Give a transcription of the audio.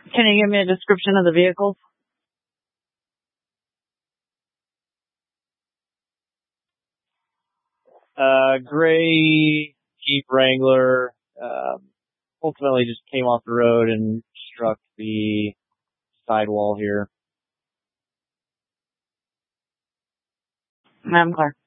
Can you give me a description of the vehicles? Gray Jeep Wrangler, ultimately just came off the road and struck the sidewall here. I'm clear.